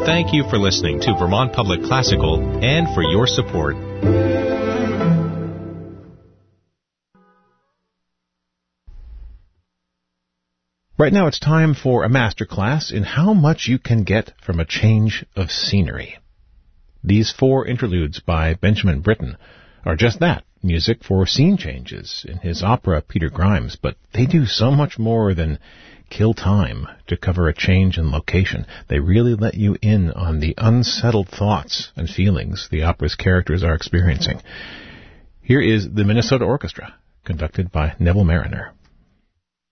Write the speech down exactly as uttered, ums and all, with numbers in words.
Thank you for listening to Vermont Public Classical and for your support. Right now it's time for a masterclass in how much you can get from a change of scenery. These four interludes by Benjamin Britten are just that, music for scene changes in his opera Peter Grimes, but they do so much more than kill time to cover a change in location. They really let you in on the unsettled thoughts and feelings the opera's characters are experiencing. Here is the Minnesota Orchestra, conducted by Neville Mariner.